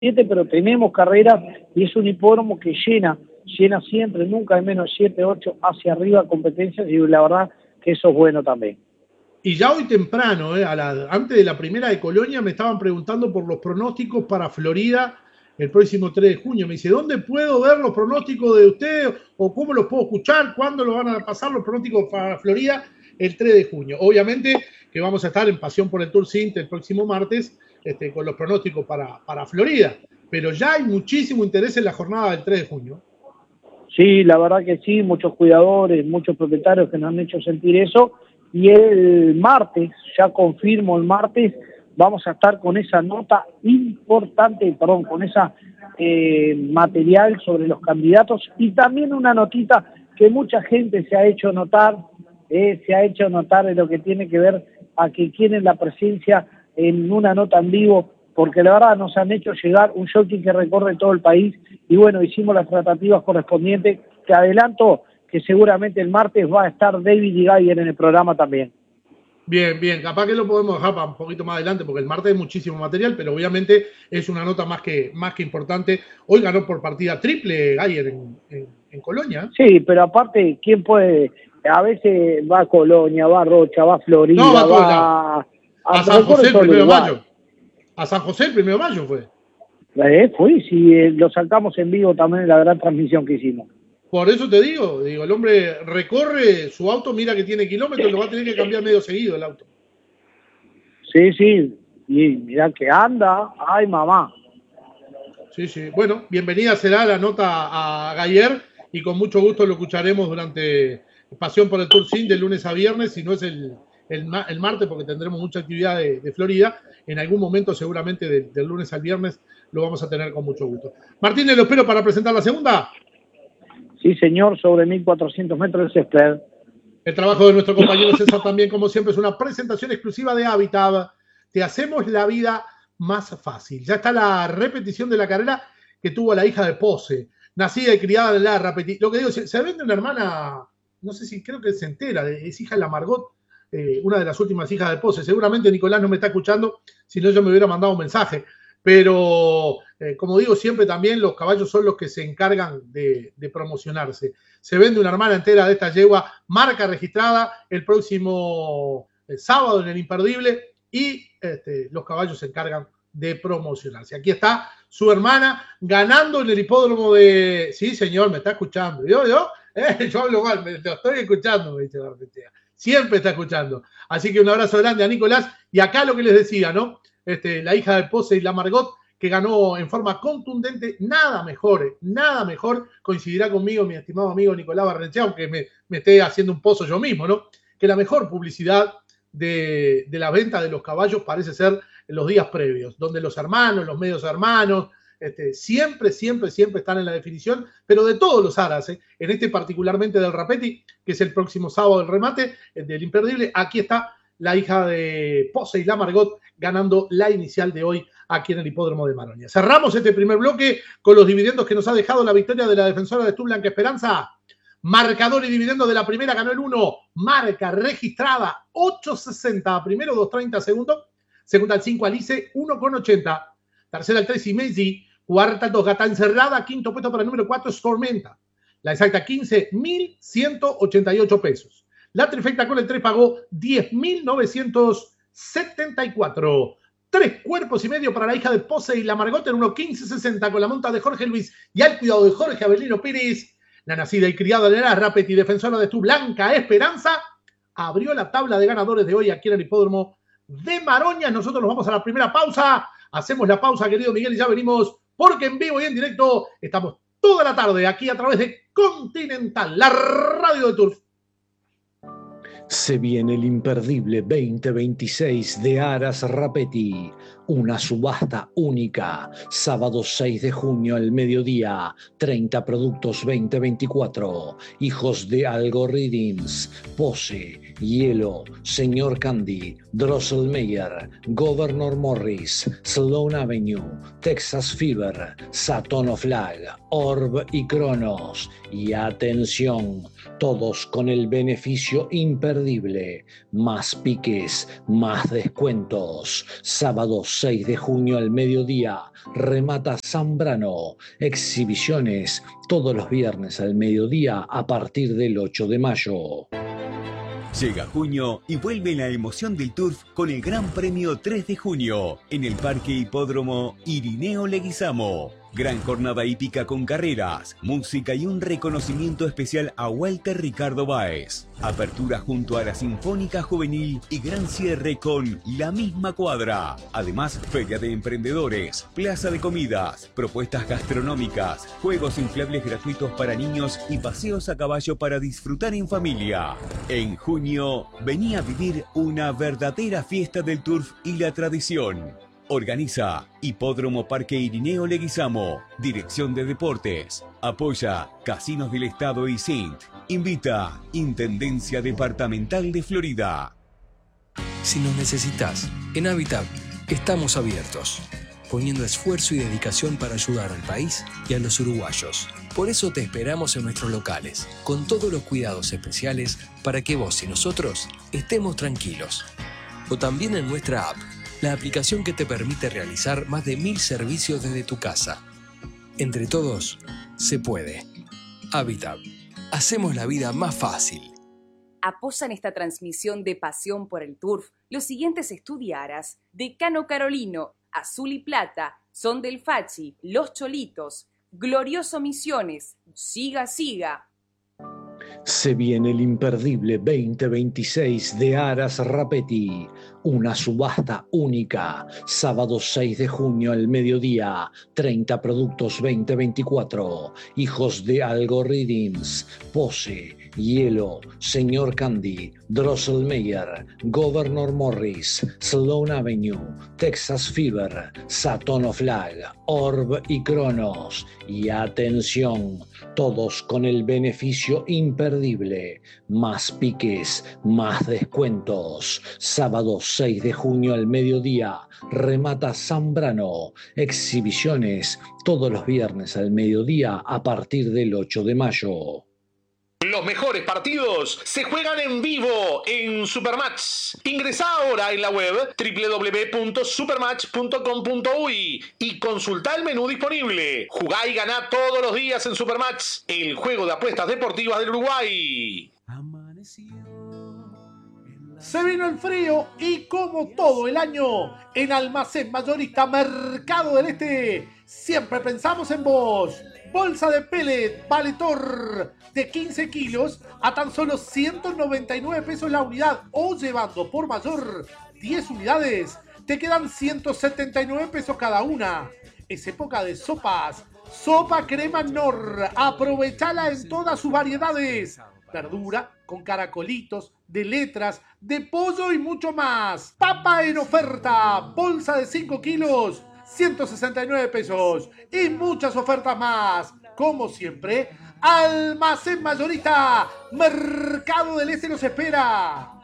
pero tenemos carreras y es un hipódromo que llena siempre, nunca hay menos 7, 8 hacia arriba competencias y la verdad que eso es bueno también. Y ya hoy temprano, antes de la primera de Colonia, me estaban preguntando por los pronósticos para Florida el próximo 3 de junio. Me dice, ¿dónde puedo ver los pronósticos de usted? ¿O cómo los puedo escuchar? ¿Cuándo lo van a pasar los pronósticos para Florida? El 3 de junio. Obviamente que vamos a estar en Pasión por el Tour Sint el próximo martes con los pronósticos para Florida. Pero ya hay muchísimo interés en la jornada del 3 de junio. Sí, la verdad que sí, muchos cuidadores, muchos propietarios que nos han hecho sentir eso. Y el martes, ya confirmo el martes, vamos a estar con esa nota importante, con esa material sobre los candidatos y también una notita que mucha gente se ha hecho notar en lo que tiene que ver a que quieren la presencia en una nota en vivo, porque la verdad nos han hecho llegar un jockey que recorre todo el país y bueno, hicimos las tratativas correspondientes. Te adelanto que seguramente el martes va a estar David y Gayer en el programa también. Bien, capaz que lo podemos dejar para un poquito más adelante, porque el martes hay muchísimo material, pero obviamente es una nota más que importante. Hoy ganó por partida triple Gayer en Colonia. Sí, pero aparte, ¿quién puede? A veces va a Colonia, va a Rocha, va a Florida, no, va a San José el 1 de mayo. A San José el 1 de mayo fue. Fue, sí, lo sacamos en vivo también en la gran transmisión que hicimos. Por eso te digo, el hombre recorre su auto, mira que tiene kilómetros, lo va a tener que cambiar medio seguido el auto. Sí, y mira que anda, ay mamá. Sí, bueno, bienvenida será la nota a Gayer y con mucho gusto lo escucharemos durante Pasión por el Tour Sint de lunes a viernes, si no es el martes, porque tendremos mucha actividad de Florida. En algún momento, seguramente del lunes al viernes, lo vamos a tener con mucho gusto. Martínez, lo espero para presentar la segunda. Sí, señor, sobre 1.400 metros de césped. El trabajo de nuestro compañero César también, como siempre, es una presentación exclusiva de Habitat. Te hacemos la vida más fácil. Ya está la repetición de la carrera que tuvo la hija de Pose, nacida y criada en la Rapetit. Lo que digo, se vende una hermana, no sé si creo que se entera, es hija de la Margot, una de las últimas hijas de Pose. Seguramente Nicolás no me está escuchando, si no yo me hubiera mandado un mensaje. Pero, como digo siempre también, los caballos son los que se encargan de promocionarse. Se vende una hermana entera de esta yegua, marca registrada el próximo sábado en el Imperdible y los caballos se encargan de promocionarse. Aquí está su hermana ganando en el hipódromo de... Sí, señor, me está escuchando. Yo hablo mal, me lo estoy escuchando, me dice Barnechea. Siempre está escuchando. Así que un abrazo grande a Nicolás. Y acá lo que les decía, ¿no? La hija de Pose y la Margot, que ganó en forma contundente, nada mejor, coincidirá conmigo mi estimado amigo Nicolás Barrenechea, aunque me esté haciendo un pozo yo mismo, ¿no? Que la mejor publicidad de la venta de los caballos parece ser en los días previos, donde los hermanos, los medios hermanos, siempre están en la definición, pero de todos los aras, en particularmente del Rapetit, que es el próximo sábado el remate del Imperdible. Aquí está la hija de Pose y la Margot ganando la inicial de hoy aquí en el hipódromo de Maronia. Cerramos este primer bloque con los dividendos que nos ha dejado la victoria de la defensora de Stublanca Esperanza. Marcador y dividendo de la primera ganó el 1, marca registrada 8.60, primero 2.30 segundo, segunda al 5 Alice 1.80, tercera al 3 Imesi, cuarta al 2 Gata Encerrada, quinto puesto para el número 4 Stormenta, la exacta 15.188 pesos. La trifecta con el 3 pagó 10.974. 3 cuerpos y medio para la hija de Pose y la Margot en 1.1560 con la monta de Jorge Luis y al cuidado de Jorge Avelino Pérez. La nacida y criada de la Rapetit, defensora de Stublanca Esperanza, abrió la tabla de ganadores de hoy aquí en el hipódromo de Maroña. Nosotros nos vamos a la primera pausa. Hacemos la pausa, querido Miguel, y ya venimos porque en vivo y en directo estamos toda la tarde aquí a través de Continental, la radio de Turf. Se viene el Imperdible 2026 de Aras Rapetit, una subasta única, sábado 6 de junio al mediodía, 30 productos 2024, hijos de Algorithms, Pose, Hielo, Señor Candy, Drosselmeyer, Governor Morris, Sloan Avenue, Texas Fever, Saturn Flag, Orb y Cronos. Y atención, todos con el beneficio imperdible, más piques, más descuentos, sábado 6 de junio al mediodía. Remata Zambrano. Exhibiciones todos los viernes al mediodía a partir del 8 de mayo. Llega junio y vuelve la emoción del turf con el Gran Premio 3 de junio en el Parque Hipódromo Irineo Leguizamo. Gran jornada hípica con carreras, música y un reconocimiento especial a Walter Ricardo Báez. Apertura junto a la Sinfónica Juvenil y gran cierre con La Misma Cuadra. Además, feria de emprendedores, plaza de comidas, propuestas gastronómicas, juegos inflables gratuitos para niños y paseos a caballo para disfrutar en familia. En junio, vení a vivir una verdadera fiesta del turf y la tradición. Organiza Hipódromo Parque Irineo Leguizamo. Dirección de Deportes. Apoya Casinos del Estado y Sint. Invita Intendencia Departamental de Florida. Si nos necesitas, en Habitat estamos abiertos, poniendo esfuerzo y dedicación para ayudar al país y a los uruguayos. Por eso te esperamos en nuestros locales, con todos los cuidados especiales para que vos y nosotros estemos tranquilos. O también en nuestra app, la aplicación que te permite realizar más de 1000 servicios desde tu casa. Entre todos, se puede. Habitat. Hacemos la vida más fácil. Apoyan esta transmisión de pasión por el turf los siguientes estudiaras: Decano Carolino, Azul y Plata, Son del Fachi, Los Cholitos, Glorioso Misiones, Siga Siga. Se viene el imperdible 2026 de Aras Rapetti, una subasta única, sábado 6 de junio al mediodía, 30 productos 2024, hijos de Algorithms, Pose, Hielo, Señor Candy, Drosselmeyer, Governor Morris, Sloan Avenue, Texas Fever, Saturn Flag, Orb y Cronos. Y atención, todos con el beneficio imperdible. Más piques, más descuentos. Sábado 6 de junio al mediodía, remata Zambrano. Exhibiciones todos los viernes al mediodía a partir del 8 de mayo. Los mejores partidos se juegan en vivo en Supermatch. Ingresá ahora en la web www.supermatch.com.uy y consultá el menú disponible. Jugá y ganá todos los días en Supermatch, el juego de apuestas deportivas del Uruguay. Se vino el frío y como todo el año, en Almacén Mayorista Mercado del Este, siempre pensamos en vos. Bolsa de pellet Valetor de 15 kilos a tan solo 199 pesos la unidad, o llevando por mayor 10 unidades, te quedan 179 pesos cada una. Es época de sopas. Sopa Crema Nor, aprovechala en todas sus variedades. Verdura con caracolitos, de letras, de pollo y mucho más. Papa en oferta, bolsa de 5 kilos, 169 pesos y muchas ofertas más. Como siempre, Almacén Mayorista Mercado del Este los espera.